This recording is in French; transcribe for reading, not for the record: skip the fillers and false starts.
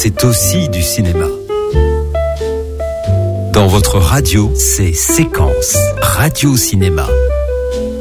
c'est aussi du cinéma. Dans votre radio, c'est Séquence, Radio Cinéma.